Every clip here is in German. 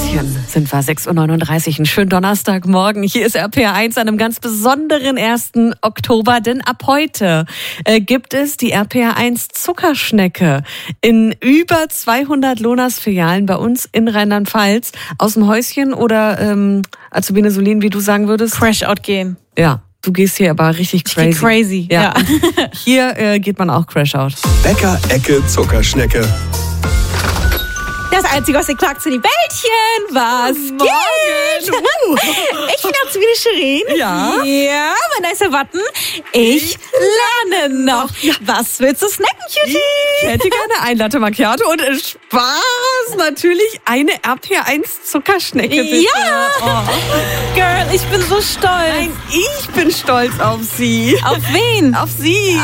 Bisschen sind wir, 6.39 Uhr, einen schönen Donnerstagmorgen. Hier ist RPR1 an einem ganz besonderen 1. Oktober, denn ab heute gibt es die RPR1 Zuckerschnecke in über 200 Lonas-Filialen bei uns in Rheinland-Pfalz. Aus dem Häuschen oder Azubine Solin, wie du sagen würdest? Crash-out gehen. Ja. Du gehst hier aber richtig crazy. Ich geh crazy, ja. Hier geht man auch Crash-out. Bäcker-Ecke Zuckerschnecke. Das Einzige, was ihr klagt, sind die Bällchen. Was geht? Ich bin Azubine Shirin. Ja. Ja, mein Name ist Watten. Ich lerne noch. Was willst du snacken, Cutie? Ich hätte gerne ein Latte Macchiato und Spaß natürlich eine RPR1 Zuckerschnecke. Bitte. Ja. Oh. Girl, ich bin so stolz. Nein, ich bin stolz auf Sie. Auf wen? Auf Sie.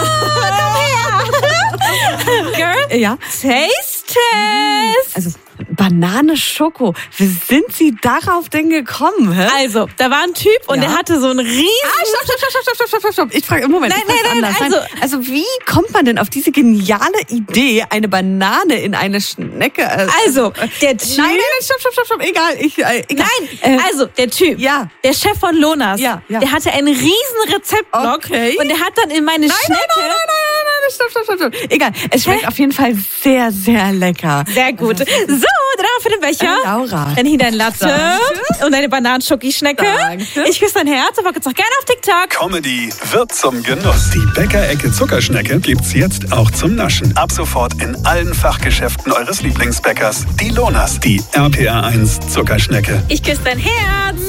Girl, Ja. Taste Test. Also Banane Schoko. Wie sind Sie darauf denn gekommen? Hä? Also, da war ein Typ und der hatte so einen riesen... Stopp. Ich frage im Moment. Nein, also wie kommt man denn auf diese geniale Idee, eine Banane in eine Schnecke? Also, der Typ... Nein, stopp. Egal. Egal. Nein, also, der Typ, ja. Der Chef von Lonas, ja. Der hatte einen riesen Rezeptblock und der hat dann in meine Schnecke... Nein, stopp. Egal, es schmeckt auf jeden Fall sehr, sehr lecker. Sehr gut. So, dann für den Becher. Laura. Dann hier dein Latte und eine Bananenschoki-Schnecke. Danke. Ich küsse dein Herz, aber jetzt auch gerne auf TikTok. Comedy wird zum Genuss. Die Bäcker-Ecke Zuckerschnecke gibt's jetzt auch zum Naschen. Ab sofort in allen Fachgeschäften eures Lieblingsbäckers. Die Lonas, die RPR1 Zuckerschnecke. Ich küsse dein Herz.